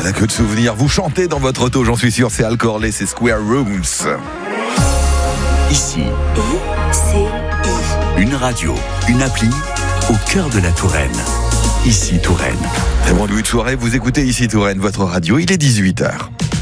a que de souvenirs. Vous chantez dans votre auto, j'en suis sûr. C'est Al Corley, c'est Square Rooms. Ici, une radio, une appli au cœur de la Touraine. Ici Touraine. Très bon début de soirée, vous écoutez Ici Touraine, votre radio, il est 18h.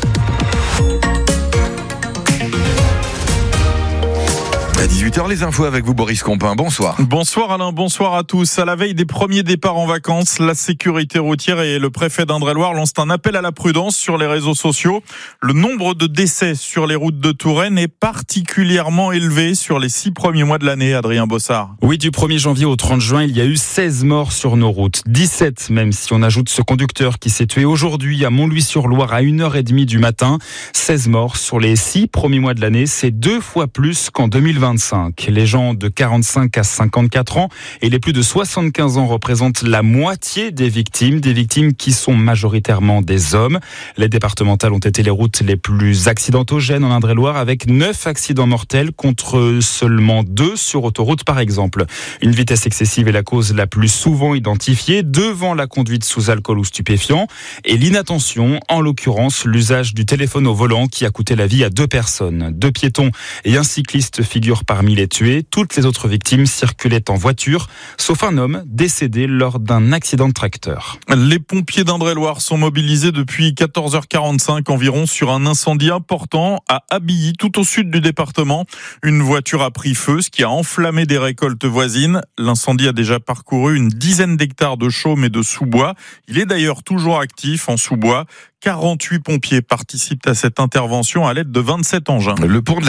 À 18h, les infos avec vous, Boris Compin. Bonsoir. Bonsoir Alain, bonsoir à tous. À la veille des premiers départs en vacances, la sécurité routière et le préfet d'Indre-et-Loire lancent un appel à la prudence sur les réseaux sociaux. Le nombre de décès sur les routes de Touraine est particulièrement élevé sur les 6 premiers mois de l'année, Adrien Bossard. Oui, du 1er janvier au 30 juin, il y a eu 16 morts sur nos routes. 17 même si on ajoute ce conducteur qui s'est tué aujourd'hui à Montlouis-sur-Loire à 1h30 du matin. 16 morts sur les 6 premiers mois de l'année, c'est 2 fois plus qu'en 2025. Les gens de 45 à 54 ans et les plus de 75 ans représentent la moitié des victimes qui sont majoritairement des hommes. Les départementales ont été les routes les plus accidentogènes en Indre-et-Loire avec 9 accidents mortels contre seulement 2 sur autoroute par exemple. Une vitesse excessive est la cause la plus souvent identifiée devant la conduite sous alcool ou stupéfiant et l'inattention, en l'occurrence l'usage du téléphone au volant qui a coûté la vie à 2 personnes. 2 piétons et un cycliste figurent parmi les tués. Toutes les autres victimes circulaient en voiture, sauf un homme décédé lors d'un accident de tracteur. Les pompiers d'Indre-et-Loire sont mobilisés depuis 14h45 environ sur un incendie important à Abilly, tout au sud du département. Une voiture a pris feu, ce qui a enflammé des récoltes voisines. L'incendie a déjà parcouru une dizaine d'hectares de chaume et de sous-bois. Il est d'ailleurs toujours actif en sous-bois. 48 pompiers participent à cette intervention à l'aide de 27 engins. Le pont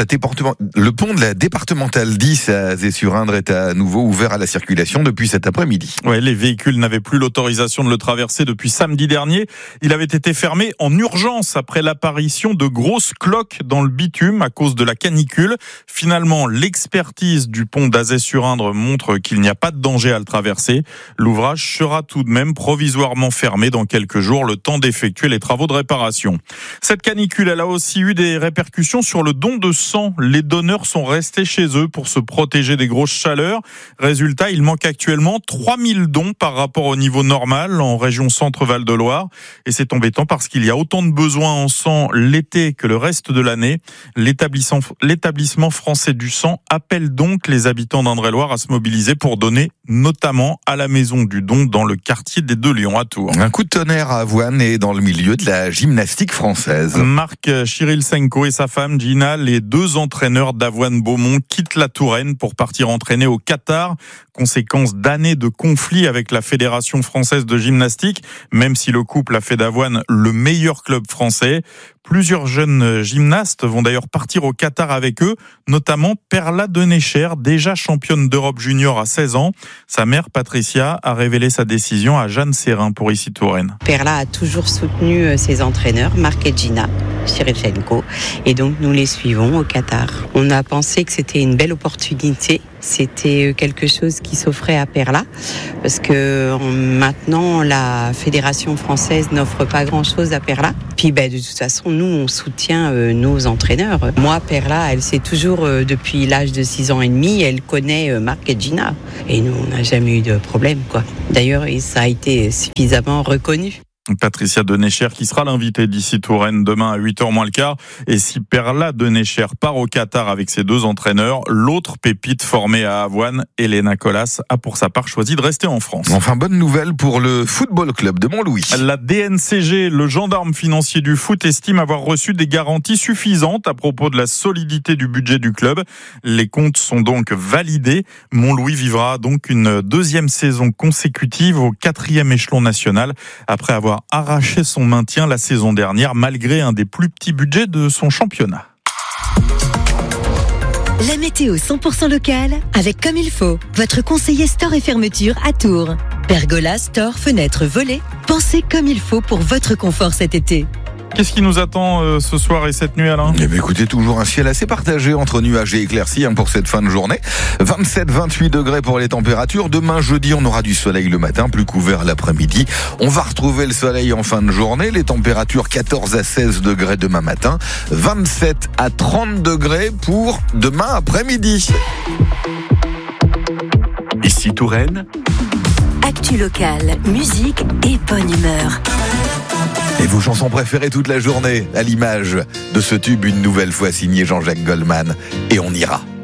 de la départementale 10 à Zé-sur-Indre est à nouveau ouvert à la circulation depuis cet après-midi. Ouais, les véhicules n'avaient plus l'autorisation de le traverser depuis samedi dernier. Il avait été fermé en urgence après l'apparition de grosses cloques dans le bitume à cause de la canicule. Finalement, l'expertise du pont d'Azay-sur-Indre montre qu'il n'y a pas de danger à le traverser. L'ouvrage sera tout de même provisoirement fermé dans quelques jours, le temps d'effectuer les travaux de réparation. Cette canicule, elle a aussi eu des répercussions sur le don de sang. Les donneurs sont restés chez eux pour se protéger des grosses chaleurs. Résultat, il manque actuellement 3000 dons par rapport au niveau normal en région Centre-Val de Loire. Et c'est embêtant parce qu'il y a autant de besoins en sang l'été que le reste de l'année. L'établissement français du sang appelle donc les habitants d'Indre-et-Loire à se mobiliser pour donner, notamment à la maison du don dans le quartier des Deux Lions à Tours. Un coup de tonnerre à Avoine et dans le milieu de la gymnastique française. Marc Chirilsenko et sa femme Gina, les 2 entraîneurs d'Avoine Beaumont, quittent la Touraine pour partir entraîner au Qatar. Conséquence d'années de conflits avec la Fédération française de gymnastique, même si le couple a fait d'Avoine le meilleur club français. Plusieurs jeunes gymnastes vont d'ailleurs partir au Qatar avec eux, notamment Perla Denecher, déjà championne d'Europe junior à 16 ans. Sa mère, Patricia, a révélé sa décision à Jeanne Serrin pour Ici Touraine. Perla a toujours soutenu ses entraîneurs, Marc et Gina Chirilsenko, et donc nous les suivons au Qatar. On a pensé que c'était une belle opportunité. C'était quelque chose qui s'offrait à Perla, parce que maintenant la Fédération française n'offre pas grand-chose à Perla. Puis de toute façon, nous on soutient nos entraîneurs. Moi, Perla, elle sait toujours depuis l'âge de 6 ans et demi, elle connaît Marc et Gina. Et nous, on n'a jamais eu de problème, quoi. D'ailleurs, ça a été suffisamment reconnu. Patricia Denecher qui sera l'invitée d'Ici Touraine demain à 8h moins le quart. Et si Perla Denecher part au Qatar avec ses 2 entraîneurs, l'autre pépite formée à Avoine, Elena Colas, a pour sa part choisi de rester en France. Enfin, bonne nouvelle pour le football club de Montlouis. La DNCG, le gendarme financier du foot, estime avoir reçu des garanties suffisantes à propos de la solidité du budget du club. Les comptes sont donc validés. Montlouis vivra donc une 2e saison consécutive au 4e échelon national après avoir arraché son maintien la saison dernière malgré un des plus petits budgets de son championnat. La météo 100% locale avec Comme il faut, votre conseiller store et fermeture à Tours. Pergola, store, fenêtres, volets, pensez comme il faut pour votre confort cet été. Qu'est-ce qui nous attend ce soir et cette nuit, Alain ? Eh bien, écoutez, toujours un ciel assez partagé entre nuages et éclaircies pour cette fin de journée. 27-28 degrés pour les températures. Demain, jeudi, on aura du soleil le matin, plus couvert l'après-midi. On va retrouver le soleil en fin de journée. Les températures 14 à 16 degrés demain matin. 27 à 30 degrés pour demain après-midi. Ici Touraine. Actu locale, musique et bonne humeur. Et vous Vos chansons préférées toute la journée, à l'image de ce tube une nouvelle fois signé Jean-Jacques Goldman. Et on ira.